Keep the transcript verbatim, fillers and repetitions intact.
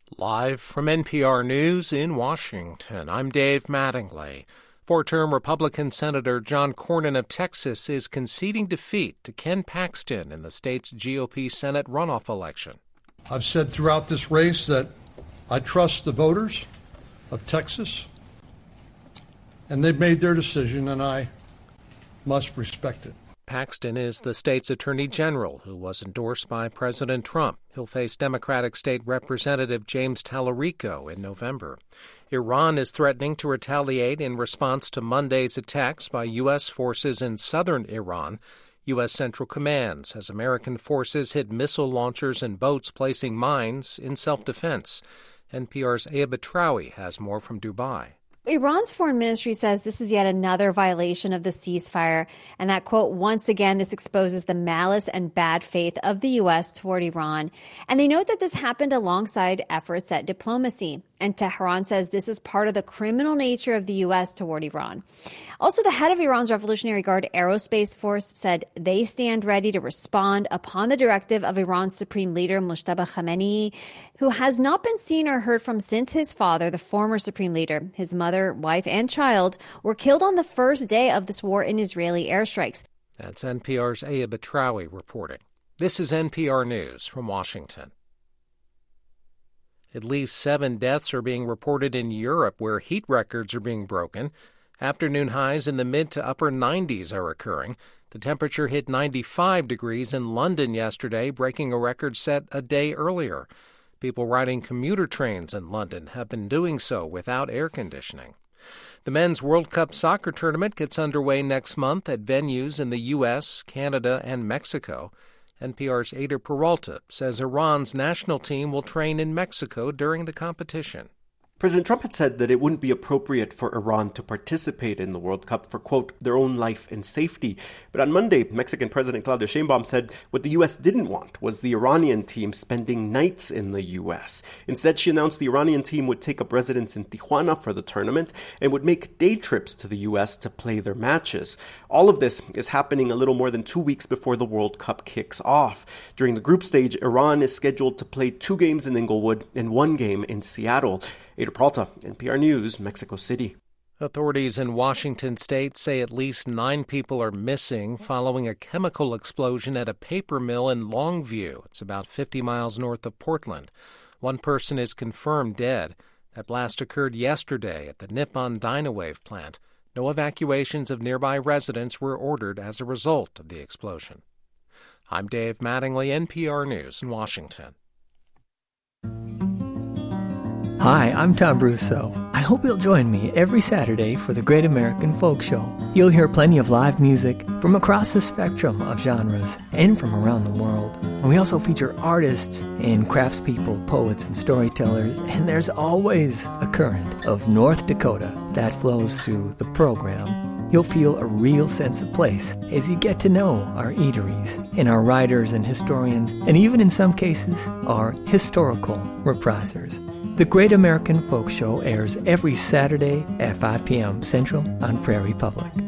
Live from N P R News in Washington, I'm Dave Mattingly. Four-term Republican Senator John Cornyn of Texas is conceding defeat to Ken Paxton in the state's G O P Senate runoff election. I've said throughout this race that I trust the voters of Texas, and they've made their decision, and I must respect it. Paxton is the state's attorney general who was endorsed by President Trump. He'll face Democratic State Representative James Tallarico in November. Iran is threatening to retaliate in response to Monday's attacks by U S forces in southern Iran. U S Central Command says American forces hit missile launchers and boats placing mines in self-defense. N P R's Aya Batrawi has more from Dubai. Iran's foreign ministry says this is yet another violation of the ceasefire, and that, quote, once again, this exposes the malice and bad faith of the U S toward Iran. And they note that this happened alongside efforts at diplomacy. And Tehran says this is part of the criminal nature of the U S toward Iran. Also, the head of Iran's Revolutionary Guard Aerospace Force said they stand ready to respond upon the directive of Iran's supreme leader, Mojtaba Khamenei, who has not been seen or heard from since his father, the former supreme leader, his mother, wife, and child, were killed on the first day of this war in Israeli airstrikes. That's N P R's Aya Batrawi reporting. This is N P R News from Washington. At least seven deaths are being reported in Europe, where heat records are being broken. Afternoon highs in the mid to upper nineties are occurring. The temperature hit ninety-five degrees in London yesterday, breaking a record set a day earlier. People riding commuter trains in London have been doing so without air conditioning. The Men's World Cup soccer tournament gets underway next month at venues in the U S, Canada, and Mexico. N P R's Ada Peralta says Iran's national team will train in Mexico during the competition. President Trump had said that it wouldn't be appropriate for Iran to participate in the World Cup for, quote, their own life and safety. But on Monday, Mexican President Claudia Sheinbaum said what the U S didn't want was the Iranian team spending nights in the U S. Instead, she announced the Iranian team would take up residence in Tijuana for the tournament and would make day trips to the U S to play their matches. All of this is happening a little more than two weeks before the World Cup kicks off. During the group stage, Iran is scheduled to play two games in Inglewood and one game in Seattle. Ada Peralta, N P R News, Mexico City. Authorities in Washington state say at least nine people are missing following a chemical explosion at a paper mill in Longview. It's about fifty miles north of Portland. One person is confirmed dead. That blast occurred yesterday at the Nippon Dynawave plant. No evacuations of nearby residents were ordered as a result of the explosion. I'm Dave Mattingly, N P R News in Washington. Hi, I'm Tom Russo. I hope you'll join me every Saturday for the Great American Folk Show. You'll hear plenty of live music from across the spectrum of genres and from around the world. And we also feature artists and craftspeople, poets, and storytellers. And there's always a current of North Dakota that flows through the program. You'll feel a real sense of place as you get to know our eateries and our writers and historians, and even in some cases, our historical reprisers. The Great American Folk Show airs every Saturday at five p.m. Central on Prairie Public.